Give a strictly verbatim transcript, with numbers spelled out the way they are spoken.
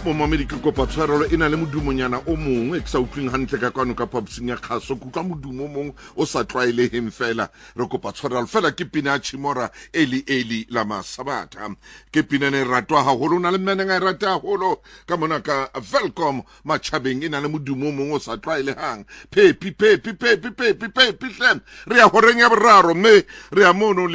Momamedi ke kopa tshwarelo ena le modumonyana o mongwe ke sa utlwing hantle ka kwano ka phaposing ya kgaso ke utlwa modumo mong o sa tlwaeleheng fela re kopa tshwarelo fela ke pina ya Chimora Eli Eli la Masabatha ke pina ne ratwa haholo na le mmeneng a rata haholo ka mona ka Welcome Machabeng ena le modumo mongwe o sa tlwaelehang pepi pepi pepi pepi pepi hle re ya horeng ya boraro mme re ya mono